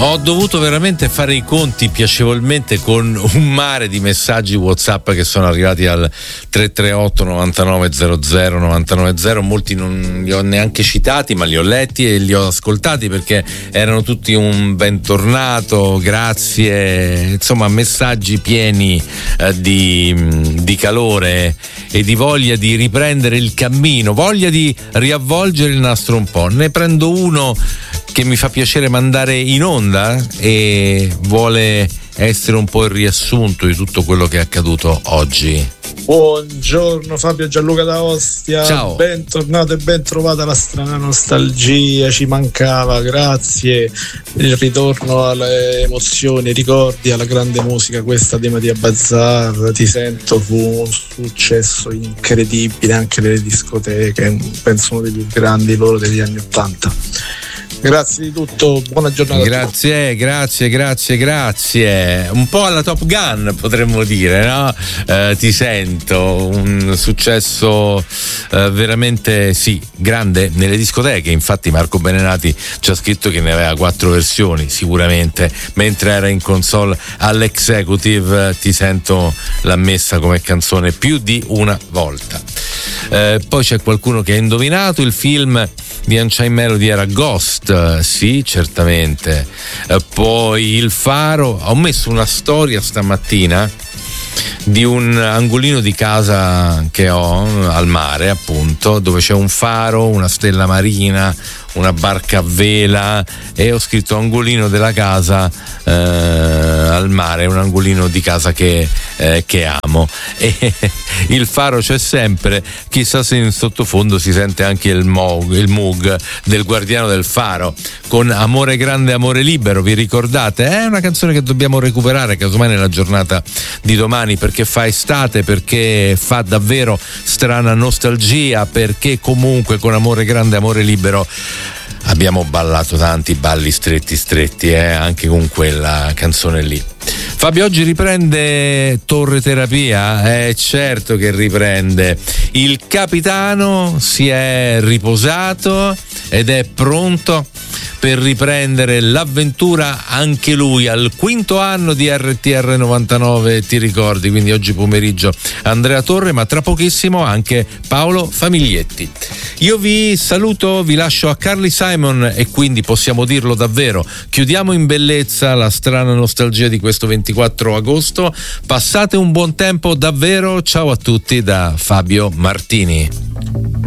Ho dovuto veramente fare i conti piacevolmente con un mare di messaggi WhatsApp che sono arrivati al 338 99 00 990. Molti non li ho neanche citati, ma li ho letti e li ho ascoltati perché erano tutti un bentornato, grazie, insomma messaggi pieni di calore e di voglia di riprendere il cammino, voglia di riavvolgere il nastro un po'. Ne prendo uno che mi fa piacere mandare in onda e vuole essere un po' il riassunto di tutto quello che è accaduto oggi. Buongiorno Fabio, Gianluca da Ostia. Ciao. Bentornato e ben trovata la strana nostalgia, ci mancava, grazie. Il ritorno alle emozioni, ai ricordi, alla grande musica, questa di Mattia Bazzar, Ti sento, fu un successo incredibile anche nelle discoteche, penso uno dei più grandi loro degli anni '80. Grazie di tutto, buona giornata. Grazie. Un po' alla Top Gun potremmo dire, no? Ti sento, un successo veramente sì, grande nelle discoteche. Infatti Marco Benenati ci ha scritto che ne aveva 4 versioni sicuramente, mentre era in console all'Executive. Ti sento l'ha messa come canzone più di una volta. Poi c'è qualcuno che ha indovinato, il film di Unchained Melody era Ghost, sì, certamente. Poi Il Faro, ho messo una storia stamattina di un angolino di casa che ho al mare, appunto, dove c'è un faro, una stella marina, una barca a vela, e ho scritto angolino della casa al mare, un angolino di casa che amo. E il faro c'è sempre, chissà se in sottofondo si sente anche il Moog del Guardiano del Faro con Amore grande, amore libero, vi ricordate? È una canzone che dobbiamo recuperare casomai nella giornata di domani, perché fa estate, perché fa davvero strana nostalgia, perché comunque con Amore grande, amore libero abbiamo ballato tanti balli stretti, anche con quella canzone lì. Fabio, oggi riprende Torre Terapia? Certo che riprende. Il capitano si è riposato ed è pronto per riprendere l'avventura anche lui al 5° anno di RTR 99, ti ricordi? Quindi oggi pomeriggio Andrea Torre, ma tra pochissimo anche Paolo Famiglietti. Io vi saluto, vi lascio a Carly Simon e quindi possiamo dirlo davvero, chiudiamo in bellezza la strana nostalgia di questo 24 agosto. Passate un buon tempo davvero, ciao a tutti da Fabio Martini.